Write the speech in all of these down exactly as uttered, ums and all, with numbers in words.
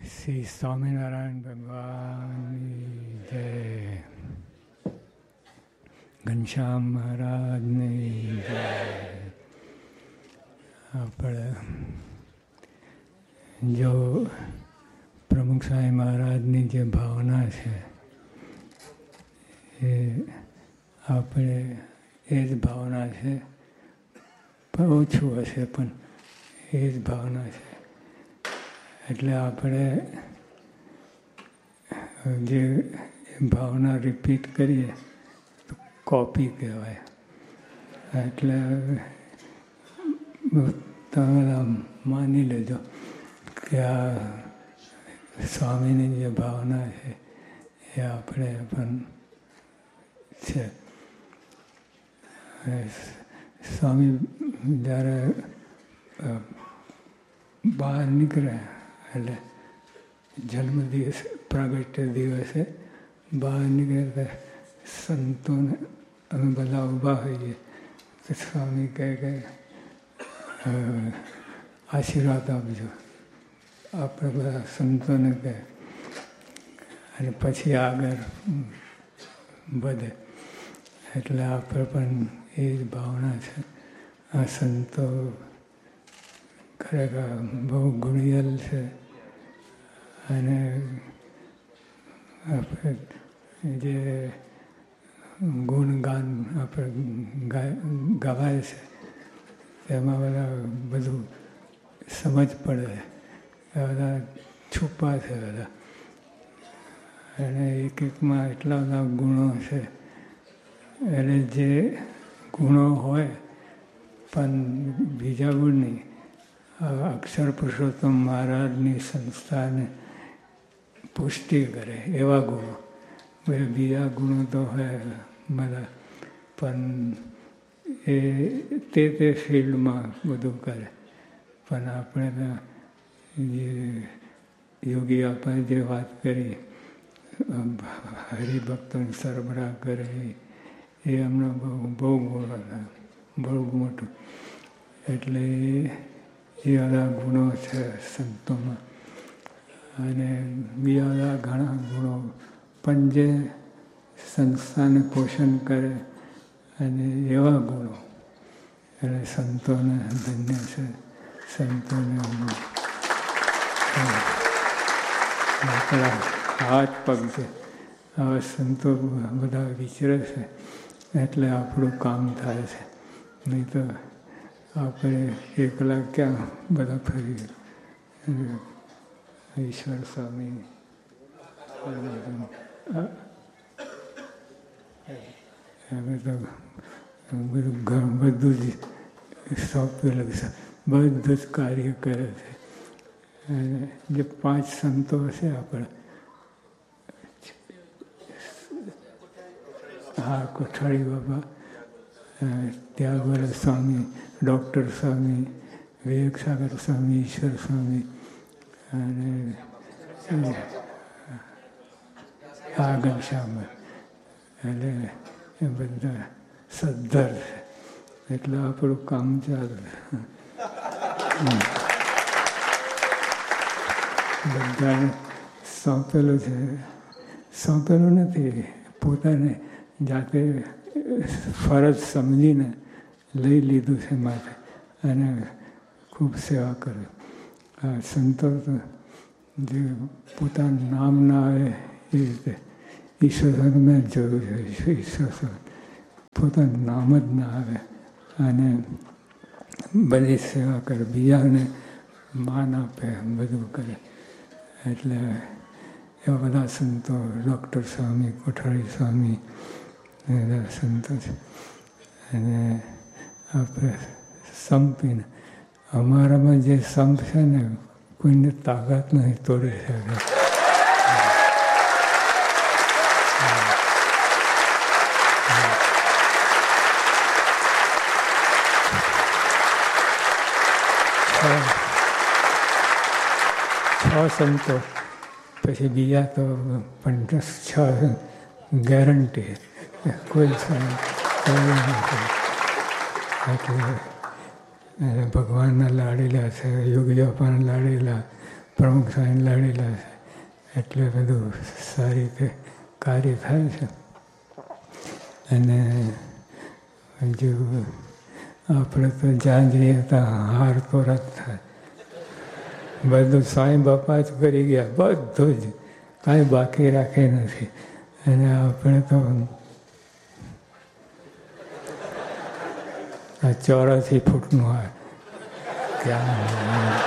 શ્રી સ્વામિનારાયણ ભગવાનની જય. ઘનશ્યામ મહારાજની જય. આપણે જો પ્રમુખ સ્વામી મહારાજની જે ભાવના છે એ આપણે એ જ ભાવના છે, પણ ઓછું હશે પણ એ જ ભાવના છે. એટલે આપણે જે ભાવના રિપીટ કરીએ તો કોપી કહેવાય. એટલે તમે માની લેજો કે આ સ્વામીની જે ભાવના છે એ આપણે પણ છે. સ્વામી જ્યારે બહાર નીકળે એટલે જન્મદિવસ પ્રાગટ્ય દિવસે બહાર નીકળે સંતોને અમે બધા ઊભા હોઈએ તો સ્વામી કહે કે આશીર્વાદ આપજો. આપણે બધા સંતોને કહે અને પછી આગળ વધે. એટલે આપણે પણ એ જ ભાવના છે. આ સંતો ખરેખર બહુ ગુણિયલ છે અને આપણે જે ગુણગાન આપણે ગવાય છે તેમાં બધા બધું સમજ પડે. બધા છુપા છે બધા, અને એક એકમાં એટલા બધા ગુણો છે. એટલે જે ગુણો હોય પણ બીજા ગુણ નહીં, અક્ષર પુરુષોત્તમ મહારાજની સંસ્થાને પુષ્ટિ કરે એવા ગુણો. બીજા ગુણો તો હોય બધા, પણ એ તે તે ફિલ્ડમાં બધું કરે. પણ આપણે જે યોગી આપણે જે વાત કરી હરિભક્તોને સરબરાહ કરે એ હમણાં બહુ બહુ ગુણ હતા, બહુ મોટું. એટલે એ બધા ગુણો છે સંતોમાં. અને બીજા બધા ઘણા ગુણો પણ જે સંસ્થાને પોષણ કરે અને એવા ગુણો. એટલે સંતોને ધન્ય છે. સંતોને આપણા હાથ પગ છે. આવા સંતો બધા વિચરે છે એટલે આપણું કામ થાય છે. નહીં તો આપણે એકલા ક્યાં બધા ફરી. ઈશ્વર સ્વામી હવે તો બધું ઘણું બધું જ સોંપેલું છે, બધું જ કાર્ય કરે છે. અને જે પાંચ સંતો છે આપણે, હા, કોઠારી બાબા, ત્યાગવાલા સ્વામી, ડૉક્ટર સ્વામી, વિવેક સાગર સ્વામી, ઈશ્વર સ્વામી અને આ ઘનશ્યામ. એટલે એ બધા સદ્ધર છે. એટલે આપણું કામ ચાલે. બધાને સોંપેલું છે. સોંપેલું નથી, પોતાને જાતે ફરજ સમજીને લઈ લીધું છે માટે, અને ખૂબ સેવા કરે. આ સંતો જે પોતાનું નામ ના આવે એ રીતે ઈશ્વર મેં જોયું છે. ઈશ્વર પોતાનું નામ જ ના આવે અને બધી સેવા કરે, બીજાને માન આપે, બધું કરે. એટલે એવા બધા સંતો, ડૉક્ટર સ્વામી, કોઠારી સ્વામી એ બધા સંતો છે. અને આપણે સંપીને અમારામાં જે સંપ છે ને કોઈને તાકાત નહીં તોડી શકે. છ સંતો, પછી બીજા તો પંદર છ ગેરંટી કોઈ એટલે ભગવાનના લાડેલા છે, યોગી બાપાના લાડેલા, પ્રમુખ સાહેબ લડેલા છે, એટલે બધું સારી રીતે કાર્ય થાય છે. અને હજુ આપણે તો જ્યાં જઈએ ત્યાં હાર તો રદ થાય. બધું સાંઈ બાપા જ કરી ગયા, બધું જ કાંઈ બાકી રાખે નથી. અને આપણે તો આ ચોરાસી ફૂટનું હાર ક્યાં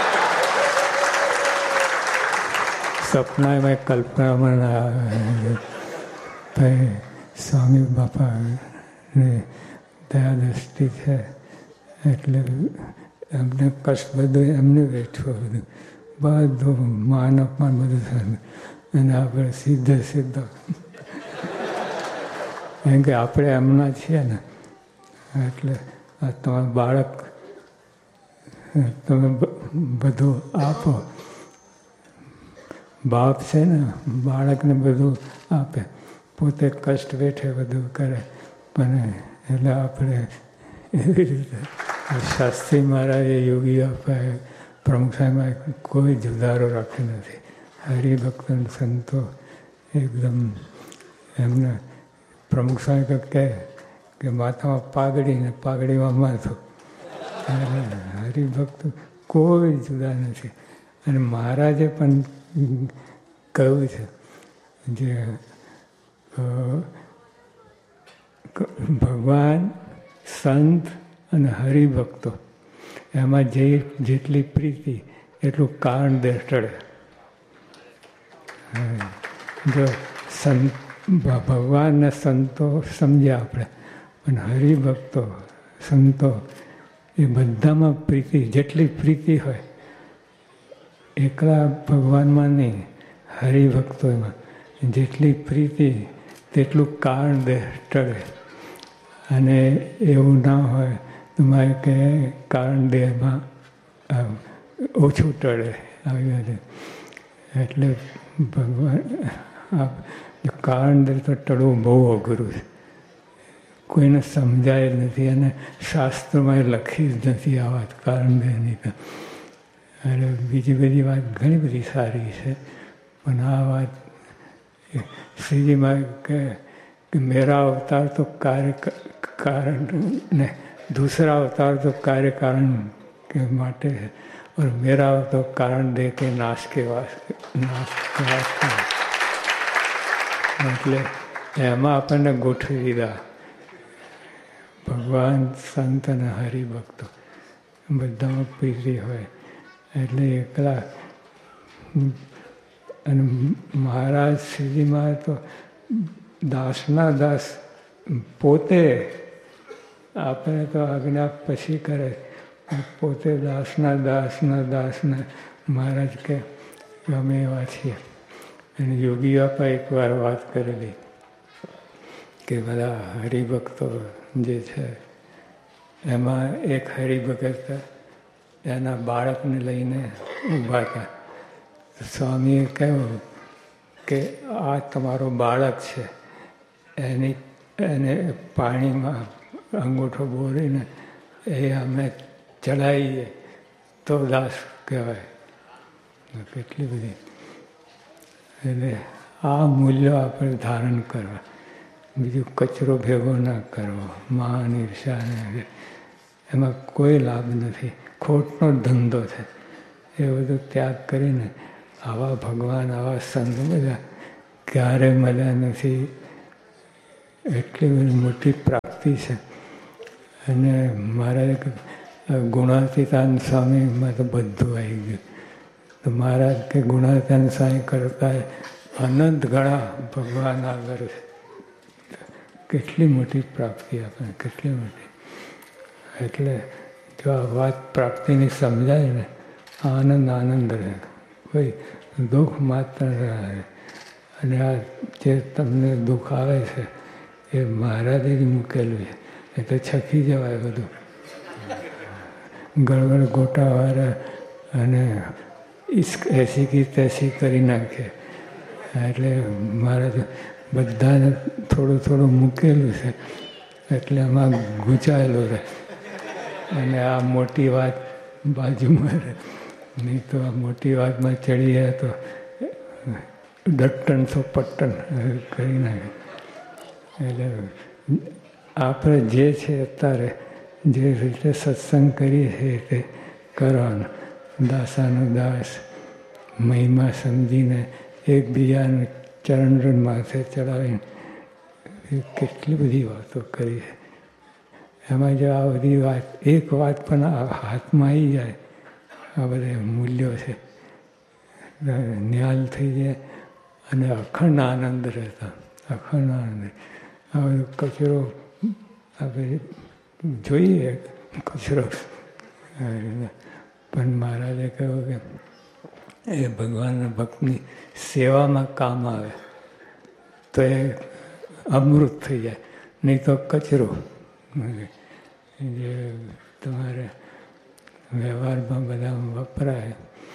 સપનામાં કલ્પનામાં ના આવે. ભાઈ સ્વામી બાપાને દયા દ્રષ્ટિ છે એટલે એમને કષ્ટ બધું એમને વેઠવું, બધું બધું માન અપમાન બધું થયું. અને આપણે સીધે સીધો કેમ કે આપણે એમના છીએ ને, એટલે આ તમારું બાળક તમે બધું આપો. બાપ છે ને બાળકને બધું આપે, પોતે કષ્ટ વેઠે બધું કરે. પણ એટલે આપણે એવી રીતે શાસ્ત્રી મહારાજે યોગી અપાય પ્રમુખ સાહેબમાં કોઈ જુદારો રાખ્યો નથી. હરિભક્તો સંતો એકદમ એમને પ્રમુખ સાહેબ કહે કે માથામાં પાઘડી ને પાઘડીમાં માથું. હરિભક્તો કોઈ જુદા નથી. અને મહારાજે પણ કહ્યું છે જે ભગવાન, સંત અને હરિભક્તો એમાં જે જેટલી પ્રીતિ એટલું કારણ દેટળે. જો સંત ભગવાનને સંતો સમજ્યા આપણે, પણ હરિભક્તો સંતો એ બધામાં પ્રીતિ, જેટલી પ્રીતિ હોય એકલા ભગવાનમાં નહીં, હરિભક્તોમાં જેટલી પ્રીતિ તેટલું કારણ દે ટળે. અને એવું ના હોય તો મારે કે કારણ દેહમાં ઓછું ટળે. આવી રીતે એટલે ભગવાન કારણ દે તો ટળવું બહુ અઘરું છે, કોઈને સમજાય જ નથી. અને શાસ્ત્રોમાં લખી જ નથી આ વાત કારણ દેની. તો અને બીજી બધી વાત ઘણી બધી સારી છે, પણ આ વાત શ્રીજીમાં કહે कि मेरा अवतार तो कार्य कारण ने दूसरा अवतार तो कार्य कारण के माटे है और मेरा तो कारण दे के नाश के वास्ते नाश के वास्ते. એટલે એમાં આપણને ગોઠવી દીધા ભગવાન, સંત અને હરિભક્તો બધામાં પ્રીતિ હોય. એટલે એકલા અને મહારાજ શ્રીજીમાં તો દાસના દાસ પોતે, આપણે તો આજ્ઞા પછી કરે, પોતે દાસના દાસના દાસના મહારાજ કે અમે એવા છીએ. અને યોગી બાપા એકવાર વાત કરેલી કે બધા હરિભક્તો જે છે એમાં એક હરિભગત એના બાળકને લઈને ઊભા હતા. સ્વામીએ કહ્યું કે આ તમારો બાળક છે, એની એને પાણીમાં અંગૂઠો બોરીને એ અમે ચડાવીએ તો દાસ કહેવાય. કેટલી બધી એટલે આ મૂલ્યો આપણે ધારણ કરવા, બીજું કચરો ભેગો ના કરવો, માન ઈર્ષા ને એમાં કોઈ લાભ નથી, ખોટનો ધંધો છે. એ બધો ત્યાગ કરીને આવા ભગવાન, આવા સંત બધા ક્યારે મળ્યા નથી. એટલી બધી મોટી પ્રાપ્તિ છે. અને મારા ગુણાતીતાન સ્વામીમાં તો બધું આવી ગયું. તો મહારાજ કે ગુણાતીતાન સ્વામી કરતા અનંત ગણા ભગવાન આગળ છે. કેટલી મોટી પ્રાપ્તિ આપણે, કેટલી મોટી. એટલે જો આ વાત પ્રાપ્તિની સમજાય ને, આનંદ આનંદ રહે, કોઈ દુઃખ માત્ર રહે. અને આ જે તમને દુઃખ આવે છે એ મહારાજે જ મૂકેલું છે, એ તો છકી જવાય બધું. ગળગળ ગોટાવાળા અને એસી કી તેસી કરી નાખે. એટલે મહારાજ બધાને થોડું થોડું મૂકેલું છે, એટલે આમાં ગુંચાયેલું રહે. અને આ મોટી વાત બાજુમાં રહે. નહીં તો આ મોટી વાતમાં ચડી જાય તો દટ્ટન તો પટ્ટન કરી નાખે. એટલે આપણે જે છે અત્યારે જે રીતે સત્સંગ કરીએ છીએ તે કરવાનો. દાસાનો દાસ મહિમા સમજીને એકબીજાનું ચરણરન માથે ચડાવીને કેટલી બધી વાતો કરી છે. એમાં જો આ બધી વાત એક વાત પણ હાથમાં આવી જાય, આ બધા મૂલ્યો છે, નિહાલ થઈ જાય અને અખંડ આનંદ રહેતા. અખંડ આનંદ. આ બધો કચરો આપણે જોઈએ કચરો, પણ મહારાજે કહ્યું કે એ ભગવાનના ભક્તની સેવામાં કામ આવે તો એ અમૃત થઈ જાય, નહીં તો કચરો. જે તમારે વ્યવહારમાં બધા વપરાય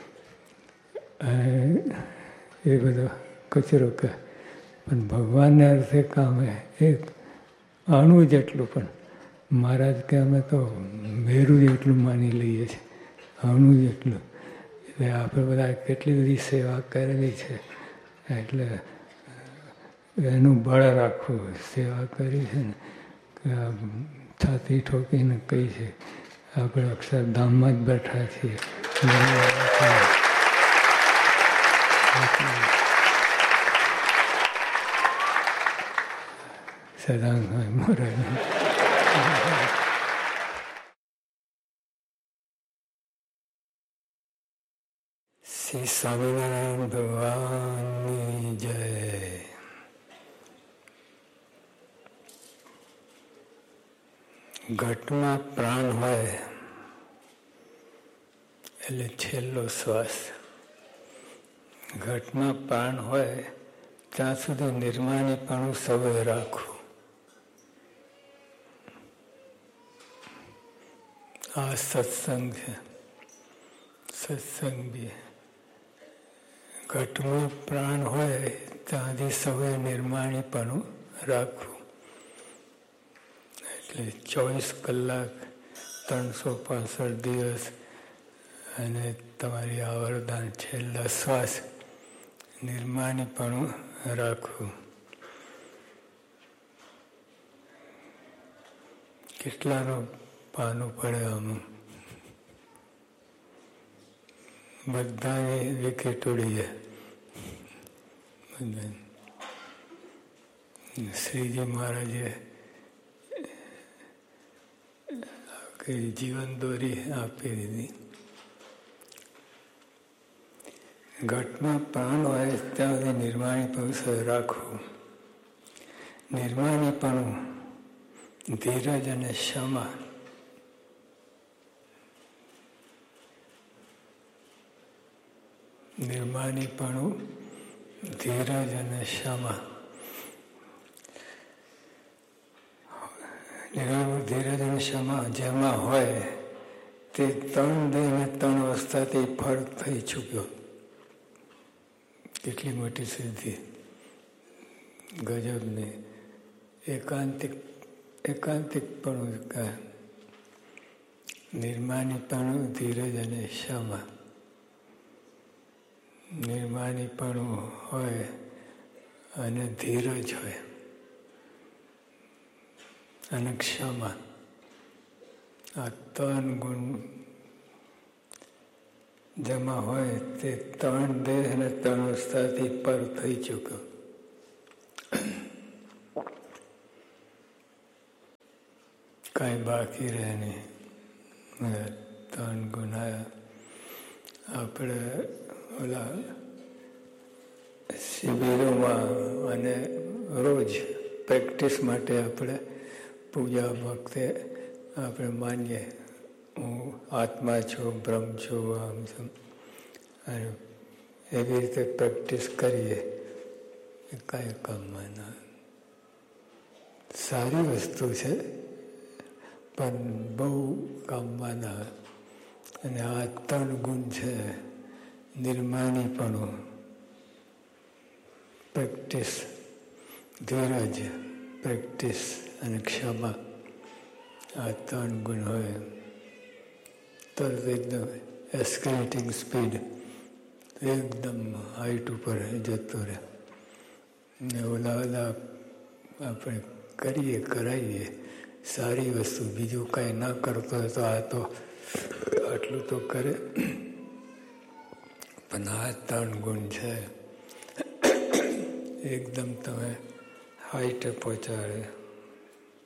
એ બધો કચરો કહે, પણ ભગવાનને અર્થે કામ એક અણુ જેટલું પણ. મહારાજ કે અમે તો મેરું જેટલું માની લઈએ છીએ, અણુ જેટલું. એટલે આપણે બધા કેટલી બધી સેવા કરેલી છે, એટલે એનું બળ રાખવું. સેવા કરી છે ને કે છાતી ઠોકીને કહી છે આપણે અક્ષરધામમાં જ બેઠા છીએ. સદાંગ મહારાજ શ્રી સ્વામિનારાયણ ભગવાનની જય. ઘટમાં પ્રાણ હોય એટલે છેલ્લો શ્વાસ. ઘટમાં પ્રાણ હોય ત્યાં સુધી નિર્માણીપણું સૌએ રાખવું. આ સત્સંગ છે. સત્સંગ બી ઘટમાં પ્રાણ હોય ત્યાંથી સૌએ નિર્માણીપણું રાખવું. એટલે ચોવીસ કલાક ત્રણસો પાસઠ દિવસ અને તમારી આવરદાન છેલ્લા શ્વાસ નિર્માણીપણું રાખવું. કેટલાનું પાનું પડે આમાં? બધાને વિકેટ ઉડી જાય. શ્રીજી મહારાજે જીવન દોરી આપી દીધી. ઘટમાં પ્રાણ હોય ત્યાં સુધી નિર્માણીપણું રાખવું. નિર્માણીપણું ધીરજ અને ક્ષમા. નિર્માણીપણું ધીરજ અને ક્ષમા. નિર્માણ ધીરજ અને ક્ષમા જેમાં હોય તે ત્રણ દેહ અને ત્રણ અવસ્થાથી ફરક થઈ ચૂક્યો. કેટલી મોટી સિદ્ધિ, ગજબની. એકાંતિક એકાંતિકપણું કહે. નિર્માણીપણું ધીરજ અને ક્ષમા. નિર્માણીપણું હોય અને ધીરજ હોય અને ક્ષમા. આ ત્રણ ગુણ જેમાં હોય તે ત્રણ દેહ અને ત્રણ અવસ્થાથી પર થઈ ચૂક્યો. કાંઈ બાકી રહે નહીં. ત્રણ ગુણ આવ્યા. આપણે ઓલા શિબિરોમાં અને રોજ પ્રેક્ટિસ માટે આપણે પૂજા વખતે આપણે માનીએ હું આત્મા છું, બ્રહ્મ છું, આમ છું, અને એવી રીતે પ્રેક્ટિસ કરીએ એ કાંઈ કામમાં ના. સારી વસ્તુ છે પણ બહુ કામમાં ના. અને આ ત્રણ ગુણ છે, નિર્માણીપણું, પ્રેક્ટિસ, ધીરજ, પ્રેક્ટિસ અને ક્ષમા. આ ત્રણ ગુણ હોય તરત એકદમ એસ્કેલેટિંગ સ્પીડ એકદમ હાઈટ ઉપર જતો રહે ને ઓલા ઓલા આપણે કરીએ કરાવીએ સારી વસ્તુ, બીજું કાંઈ ના કરતો હોય તો આ તો આટલું તો કરે, પણ આ ત્રણ ગુણ છે એકદમ તમે હાઈટે પહોંચાડે.